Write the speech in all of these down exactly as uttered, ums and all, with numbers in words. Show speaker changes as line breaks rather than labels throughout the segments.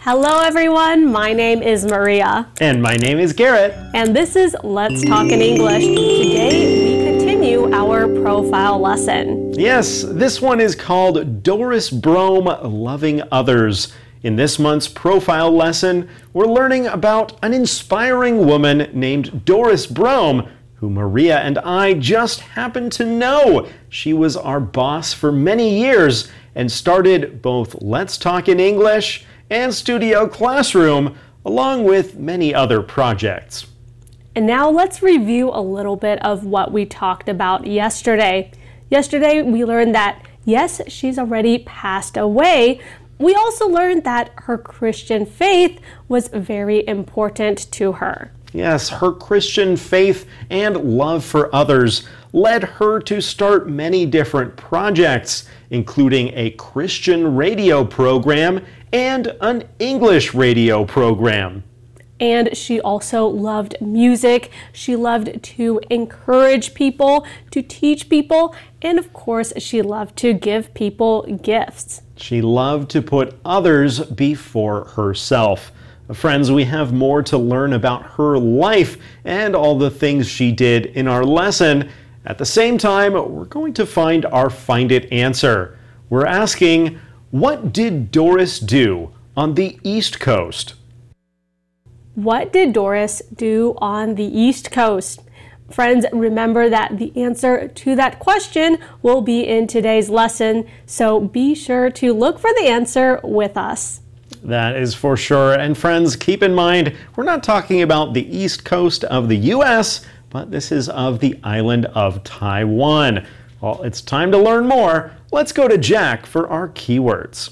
Hello everyone, my name is Maria.
And my name is Garrett.
And this is Let's Talk in English. Today we continue our profile lesson.
Yes, this one is called Doris Brome, Loving Others. In this month's profile lesson, we're learning about an inspiring woman named Doris Brome, who Maria and I just happen to know. She was our boss for many years and started both Let's Talk in English and Studio Classroom, along with many other projects.
And now let's review a little bit of what we talked about yesterday. Yesterday we learned that, yes, she's already passed away. We also learned that her Christian faith was very important to her.
Yes, her Christian faith and love for others led her to start many different projects, including a Christian radio program and an English radio program.
And she also loved music. She loved to encourage people, to teach people, and of course, she loved to give people gifts.
She loved to put others before herself. Friends, we have more to learn about her life and all the things she did in our lesson. At the same time, we're going to find our Find It answer. We're asking, what did Doris do on the East Coast?
What did Doris do on the East Coast? Friends, remember that the answer to that question will be in today's lesson, so be sure to look for the answer with us.
That is for sure. And friends, keep in mind, we're not talking about the East Coast of the U S, but this is of the island of Taiwan. Well, it's time to learn more. Let's go to Jack for our keywords.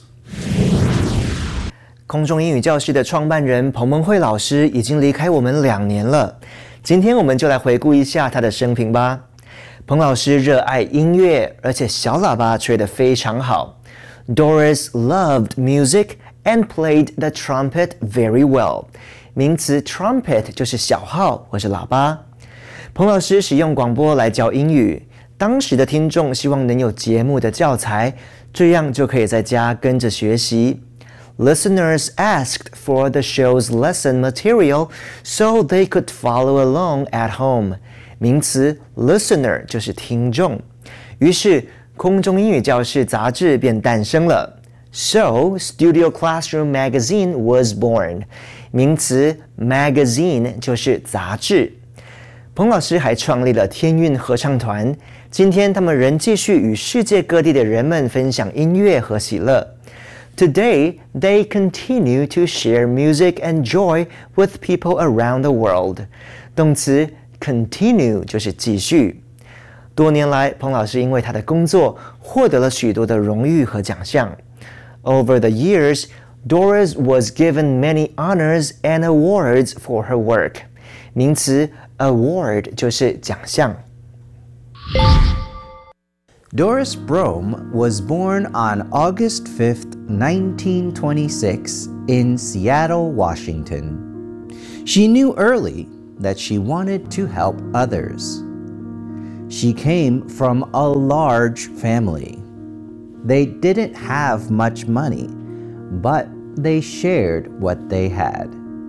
空中英语教室的创办人彭蒙慧老师已经离开我们两年了，今天我们就来回顾一下他的生平吧。彭老师热爱音乐，而且小喇叭吹得非常好。Doris loved music and played the trumpet very well. 名词 trumpet 就是小号或是喇叭。彭老师使用广播来教英语，当时的听众希望能有节目的教材，这样就可以在家跟着学习。Listeners asked for the show's lesson material so they could follow along at home. 名词 listener 就是听众。于是空中英语教室杂志便诞生了。So, Studio Classroom Magazine was born. 名词 magazine 就是杂志。彭老师还创立了天韵合唱团，今天他们仍继续与世界各地的人们分享音乐和喜乐。Today, they continue to share music and joy with people around the world. 动词 continue 就是继续。多年来，彭老师因为他的工作获得了许多的荣誉和奖项。Over the years, Doris was given many honors and awards for her work. 名词 award 就是奖项。
Doris Brome was born on August fifth, nineteen twenty-six, in Seattle, Washington. She knew early that she wanted to help others. She came from a large family. They didn't have much money, but they shared what they had.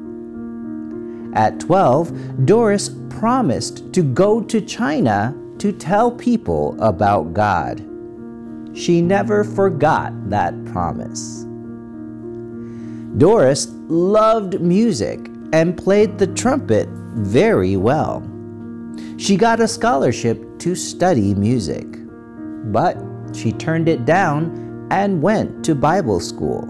At twelve, Doris promised to go to China to tell people about God. She never forgot that promise. Doris loved music and played the trumpet very well. She got a scholarship to study music, but she turned it down and went to Bible school.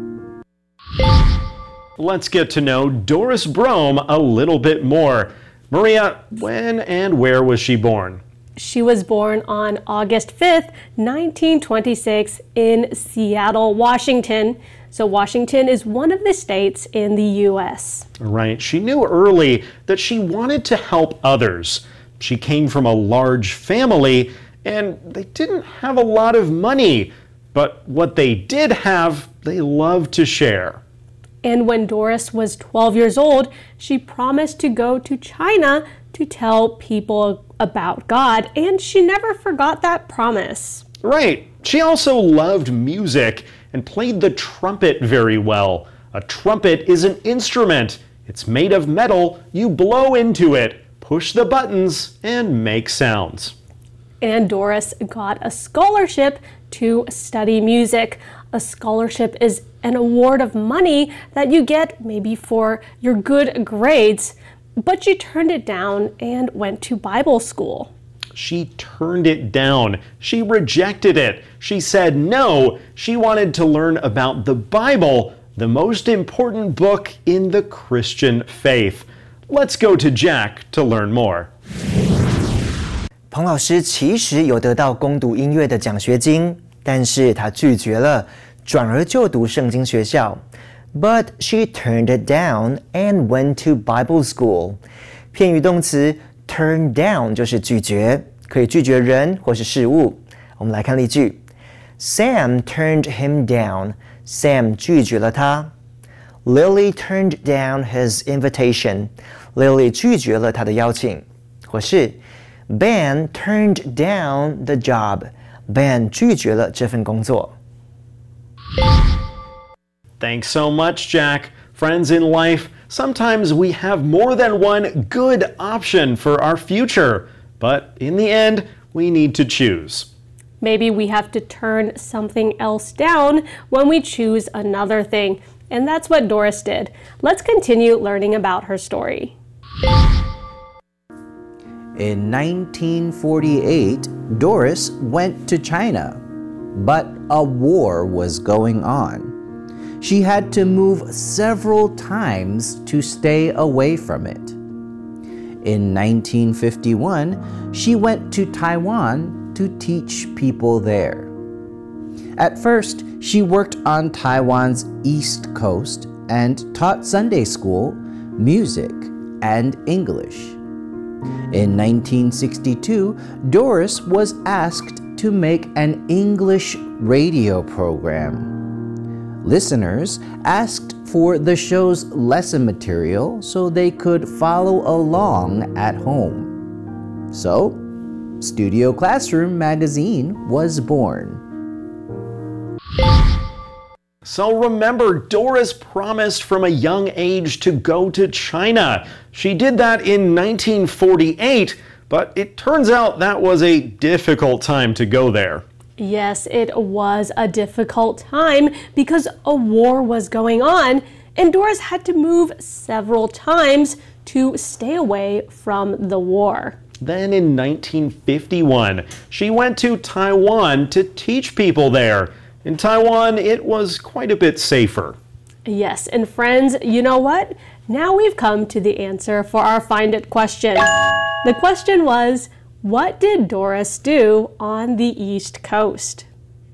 Let's get to know Doris Brome a little bit more. Maria, when and where was she born?
She was born on August fifth, nineteen twenty-six in Seattle, Washington. So Washington is one of the states in the U S.
Right. She knew early that she wanted to help others. She came from a large family and they didn't have a lot of money, but what they did have, they loved to share.
And when Doris was twelve years old, she promised to go to China to tell people about God, and she never forgot that promise.
Right. She also loved music and played the trumpet very well. A trumpet is an instrument. It's made of metal. You blow into it, push the buttons, and make sounds.
And Doris got a scholarship to study music. A scholarship is an award of money that you get maybe for your good grades, but she turned it down and went to Bible school.
She turned it down. She rejected it. She said no. She wanted to learn about the Bible, the most important book in the Christian faith. Let's go to Jack to learn more.
彭老师其实有得到攻读音乐的奖学金，但是他拒绝了，转而就读圣经学校。But she turned it down and went to Bible school. 片语动词 turn down 就是拒绝，可以拒绝人或是事物。我们来看例句 ：Sam turned him down. Sam 拒绝了他。Lily turned down his invitation. Lily 拒绝了他的邀请。或是 Ben turned down the job. Ben 拒绝了这份工作。
Thanks so much, Jack. Friends, in life, sometimes we have more than one good option for our future, but in the end, we need to choose.
Maybe we have to turn something else down when we choose another thing, and that's what Doris did. Let's continue learning about her story.
In nineteen forty-eight, Doris went to China, but a war was going on. She had to move several times to stay away from it. In nineteen fifty-one, she went to Taiwan to teach people there. At first, she worked on Taiwan's east coast and taught Sunday school, music, and English. In nineteen sixty-two, Doris was asked to make an English radio program. Listeners asked for the show's lesson material so they could follow along at home. So, Studio Classroom magazine was born.
So remember, Doris promised from a young age to go to China. She did that in nineteen forty-eight, but it turns out that was a difficult time to go there.
Yes, it was a difficult time because a war was going on, and Doris had to move several times to stay away from the war.
Then in nineteen fifty-one, she went to Taiwan to teach people there. In Taiwan, it was quite a bit safer.
Yes, and friends, you know what? Now we've come to the answer for our Find It question. The question was, what did Doris do on the East Coast?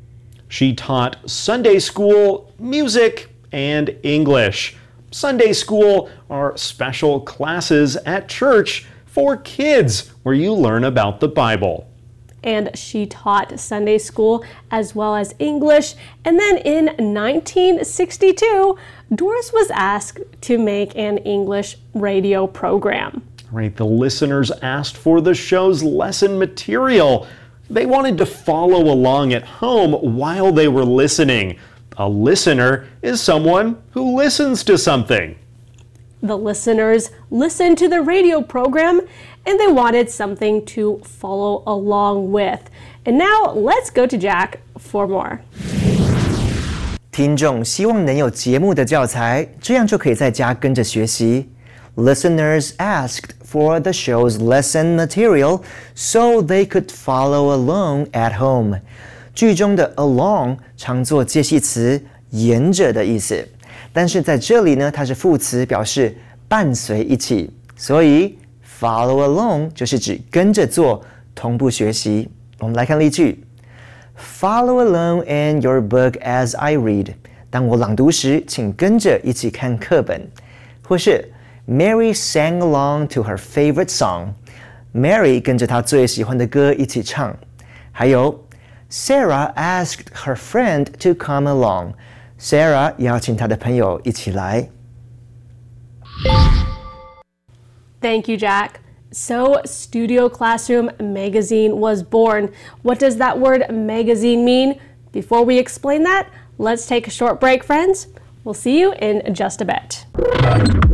She taught Sunday school, music, and English. Sunday school are special classes at church for kids where you learn about the Bible.
And she taught Sunday school as well as English. And then in nineteen sixty-two, Doris was asked to make an English radio program.
Right, the listeners asked for the show's lesson material. They wanted to follow along at home while they were listening. A listener is someone who listens to something.
The listeners listened to the radio program and they wanted something to follow along with. And now let's go to Jack for more.
听众希望能有节目的教材，这样就可以在家跟着学习。Listeners asked for the show's lesson material so they could follow along at home. 句中的 along 常作介系词，沿着的意思。但是在这里呢，它是副词，表示伴随一起，所以 follow along 就是指跟着做，同步学习。我们来看例句 ：Follow along in your book as I read。当我朗读时，请跟着一起看课本。或是 Mary sang along to her favorite song。Mary 跟着她最喜欢的歌一起唱。还有 Sarah asked her friend to come along。Sarah 邀请她的朋友一起来。
Thank you, Jack. So, Studio Classroom magazine was born. What does that word magazine mean? Before we explain that, let's take a short break, friends. We'll see you in just a bit.